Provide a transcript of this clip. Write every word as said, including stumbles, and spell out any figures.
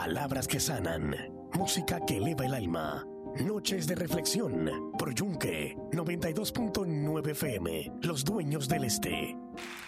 Palabras que sanan, música que eleva el alma. Noches de reflexión, por Yunque noventa y dos punto nueve F M, los dueños del este.